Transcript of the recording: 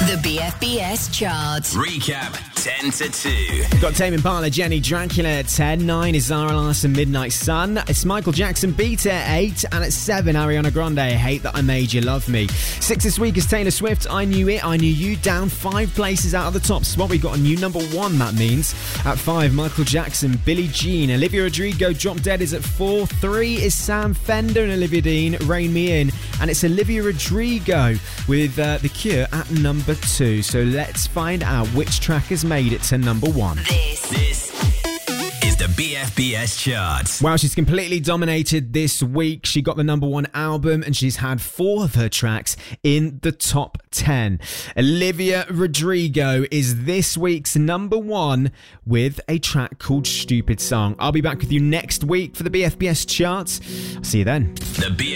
The BFBS chart. Recap 10 to 2. Got Tame Impala, Jenny Dracula at 10. 9 is Zara Larsson, Midnight Sun. It's Michael Jackson, Beat It at 8. And at 7, Ariana Grande, Hate That I Made You Love Me. 6 this week is Taylor Swift, I Knew It, I Knew You. Down 5 places out of the top spot. We got a new number 1, that means. At 5, Michael Jackson, Billie Jean. Olivia Rodrigo, Drop Dead is at 4. 3 is Sam Fender and Olivia Dean, Rein Me In. And it's Olivia Rodrigo with The Cure at number 2. So let's find out which track has made it to number 1. This is the BFBS chart. Wow, she's completely dominated this week. She got the number 1 album and she's had 4 of her tracks in the top 10. Olivia Rodrigo is this week's number 1 with a track called Stupid Song. I'll be back with you next week for the BFBS charts. I'll see you then. The